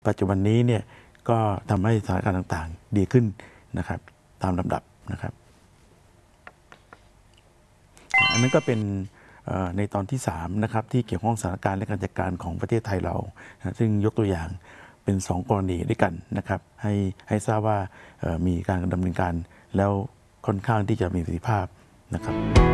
ปัจจุบันนี้เนี่ยก็ทำให้สถานการณ์ต่างๆดีขึ้นนะครับตามลำดับนะครับอันนั้นก็เป็นในตอนที่3นะครับที่เกี่ยวข้องสถานการณ์และการจัดการของประเทศไทยเราซึ่งยกตัวอย่างเป็น2กรณีด้วยกันนะครับให้ทราบว่ามีการดำเนินการแล้วค่อนข้างที่จะมีประสิทธิภาพนะครับ